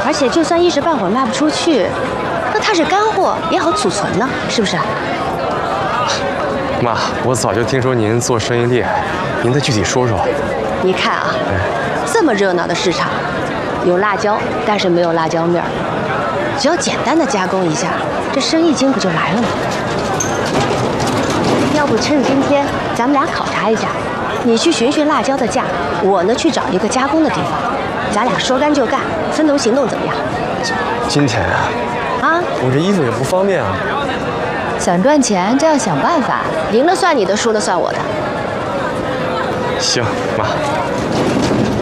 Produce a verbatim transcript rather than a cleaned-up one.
而且就算一时半会儿卖不出去，那它是干货，也好储存呢，是不是？ 妈，我早就听说您做生意厉害，您再具体说说。 你看啊，这么热闹的市场，有辣椒，但是没有辣椒面儿。只要简单的加工一下，这生意经不就来了吗？要不趁今天，咱们俩考察一下，你去寻寻辣椒的价，我呢去找一个加工的地方，咱俩说干就干，分头行动，怎么样？ 今天啊， 啊， 我这衣服也不方便啊。 想赚钱，这要想办法，赢了算你的，输了算我的。 行，妈。